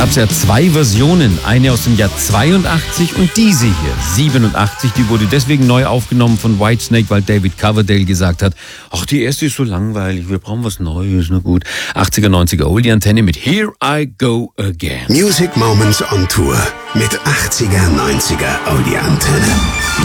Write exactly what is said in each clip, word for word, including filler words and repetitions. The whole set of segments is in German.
gab es ja zwei Versionen. Eine aus dem Jahr zweiundachtzig und diese hier, siebenundachtzig. Die wurde deswegen neu aufgenommen von Whitesnake, weil David Coverdale gesagt hat, ach, die erste ist so langweilig, wir brauchen was Neues, na gut. achtziger, neunziger Oldie-Antenne mit Here I Go Again. Music Moments on Tour mit achtziger, neunziger Oldie-Antenne.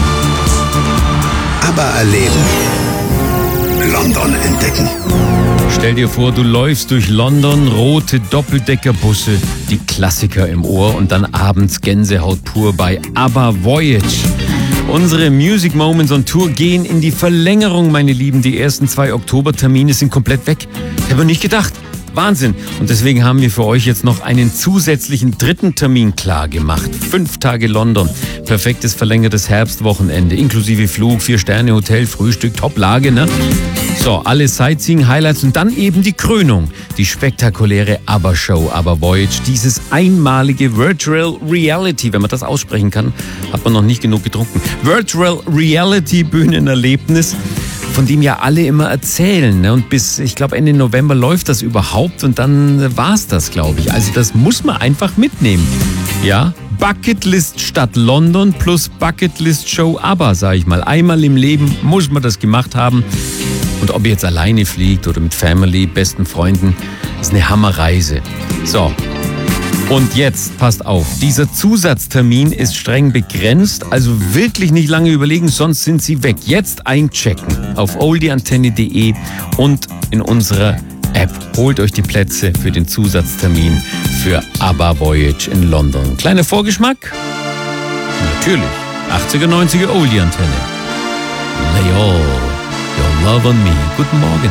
Aber erleben. London entdecken. Stell dir vor, du läufst durch London, rote Doppeldeckerbusse, die Klassiker im Ohr und dann abends Gänsehaut pur bei ABBA Voyage. Unsere Music Moments on Tour gehen in die Verlängerung, meine Lieben. Die ersten zwei Oktobertermine sind komplett weg. Ich habe nicht gedacht. Wahnsinn. Und deswegen haben wir für euch jetzt noch einen zusätzlichen dritten Termin klar gemacht. Fünf Tage London. Perfektes verlängertes Herbstwochenende. Inklusive Flug, Vier-Sterne-Hotel, Frühstück, Top-Lage, ne? So, alle Sightseeing-Highlights und dann eben die Krönung. Die spektakuläre ABBA-Show, ABBA Voyage. Dieses einmalige Virtual Reality, wenn man das aussprechen kann, hat man noch nicht genug getrunken. Virtual Reality Bühnenerlebnis, von dem ja alle immer erzählen. Ne? Und bis, ich glaube, Ende November läuft das überhaupt und dann war's das, glaube ich. Also das muss man einfach mitnehmen. Ja, Bucketlist Stadt London plus Bucketlist Show ABBA, sage ich mal. Einmal im Leben muss man das gemacht haben. Und ob ihr jetzt alleine fliegt oder mit Family, besten Freunden, ist eine Hammerreise. So. Und jetzt, passt auf, dieser Zusatztermin ist streng begrenzt, also wirklich nicht lange überlegen, sonst sind sie weg. Jetzt einchecken auf oldieantenne punkt de und in unserer App. Holt euch die Plätze für den Zusatztermin für ABBA Voyage in London. Kleiner Vorgeschmack? Natürlich, achtziger, neunziger Oldie-Antenne. Lay all your love on me. Guten Morgen.